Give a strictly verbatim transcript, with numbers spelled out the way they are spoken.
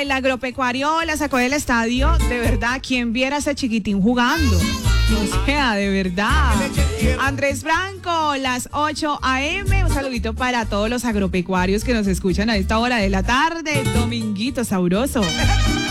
el agropecuario la sacó del estadio. De verdad, ¿quién viera a ese chiquitín jugando? O sea, de verdad. Andrés Franco, las ocho a eme. Un saludito para todos los agropecuarios que nos escuchan a esta hora de la tarde. Dominguito sabroso.